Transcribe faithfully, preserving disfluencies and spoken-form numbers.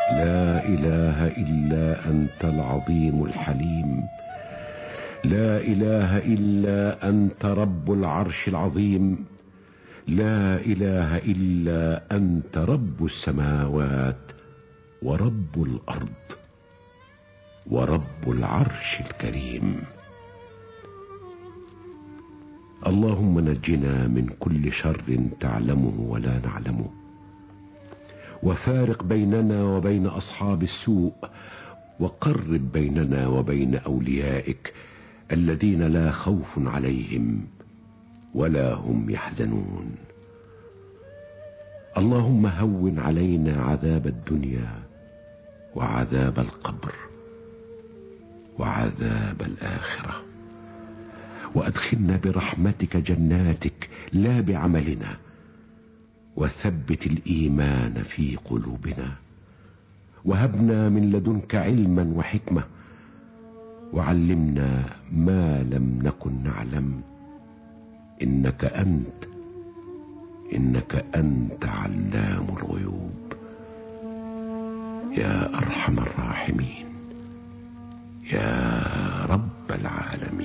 لا إله إلا أنت العظيم الحليم. لا إله إلا أنت رب العرش العظيم. لا إله إلا أنت رب السماوات ورب الأرض ورب العرش الكريم. اللهم نجنا من كل شر تعلمه ولا نعلمه، وفارق بيننا وبين أصحاب السوء، وقرب بيننا وبين أوليائك الذين لا خوف عليهم ولا هم يحزنون. اللهم هون علينا عذاب الدنيا وعذاب القبر وعذاب الآخرة، وأدخلنا برحمتك جناتك لا بعملنا، وثبت الإيمان في قلوبنا، وهبنا من لدنك علما وحكمة، وعلمنا ما لم نكن نعلم، إنك أنت إنك أنت علام الغيوب يا أرحم الراحمين يا رب العالمين.